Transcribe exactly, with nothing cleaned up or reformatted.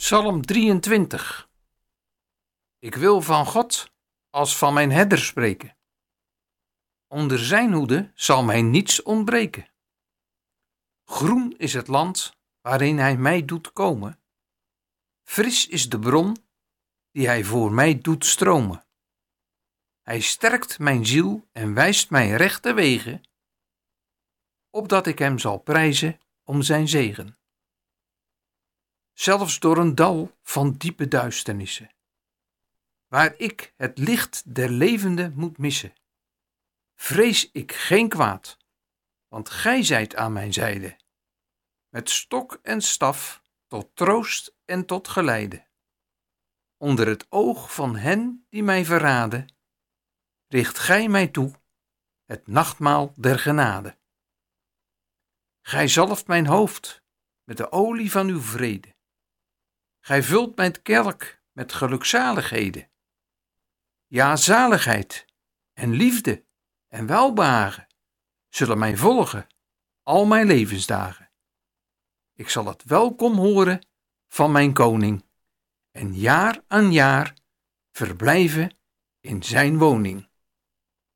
Psalm drieëntwintig. Ik wil van God als van mijn herder spreken. Onder zijn hoede zal mij niets ontbreken. Groen is het land waarin hij mij doet komen. Fris is de bron die hij voor mij doet stromen. Hij sterkt mijn ziel en wijst mij rechte wegen, opdat ik hem zal prijzen om zijn zegen. Zelfs door een dal van diepe duisternissen, waar ik het licht der levenden moet missen, vrees ik geen kwaad, want gij zijt aan mijn zijde, met stok en staf tot troost en tot geleide. Onder het oog van hen die mij verraden, richt gij mij toe het nachtmaal der genade. Gij zalft mijn hoofd met de olie van uw vrede. Gij vult mijn kelk met gelukzaligheden. Ja, zaligheid en liefde en welbehagen zullen mij volgen al mijn levensdagen. Ik zal het welkom horen van mijn koning en jaar aan jaar verblijven in zijn woning.